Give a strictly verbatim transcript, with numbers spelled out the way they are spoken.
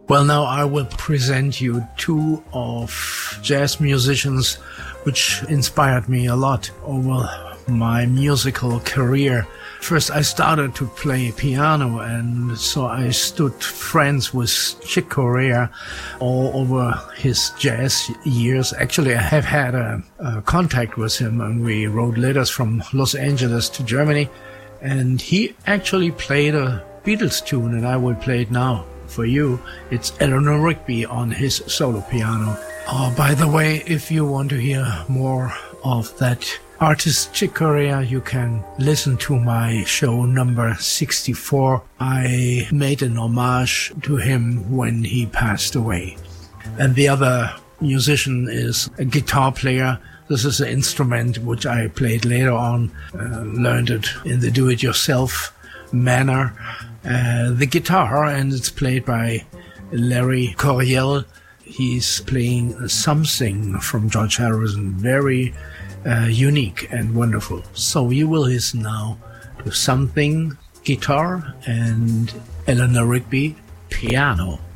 Well, now I will present you two of jazz musicians which inspired me a lot over my musical career. First, I started to play piano, and so I stood friends with Chick Corea all over his jazz years. Actually, I have had a, a contact with him, and we wrote letters from Los Angeles to Germany. And he actually played a Beatles tune, and I will play it now for you. It's Eleanor Rigby on his solo piano. Oh, by the way, if you want to hear more of that artist Chick Corea, you can listen to my show number sixty-four. I made an homage to him when he passed away. And the other musician is a guitar player. This is an instrument which I played later on, uh, learned it in the do-it-yourself manner. Uh, the guitar, and it's played by Larry Coryell. He's playing something from George Harrison, very uh, unique and wonderful. So you will listen now to something guitar and Eleanor Rigby piano.